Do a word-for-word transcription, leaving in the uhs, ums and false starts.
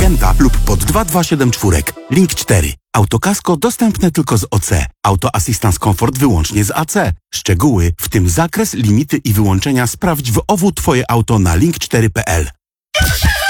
Magenta lub pod dwa dwa siedem cztery. Link cztery. Autokasko dostępne tylko z O C. Auto Assistance Comfort wyłącznie z A C. Szczegóły, w tym zakres, limity i wyłączenia sprawdź w O W Twoje auto na link cztery kropka p l.